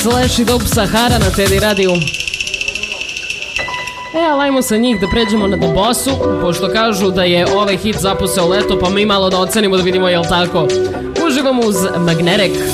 Slash i Dub Sahara na Teddy radiju. Ali ajmo sa njih da pređemo na The Bossu, pošto kažu da je ovaj hit zapuseo leto, pa mi malo da ocenimo da vidimo je li tako. Uživamo uz Magnetic.